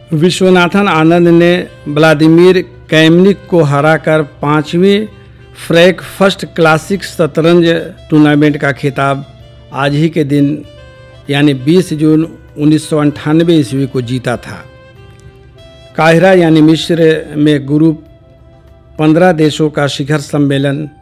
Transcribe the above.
विश्वनाथन आनंद ने व्लादिमीर कैमनिक को हराकर 5वीं फ्रैंक फर्स्ट क्लासिक शतरंज टूर्नामेंट का खिताब आज ही के दिन यानी 20 जून 1998 ईस्वी को जीता था। काहिरा यानी मिस्र में ग्रुप 15 देशों का शिखर सम्मेलन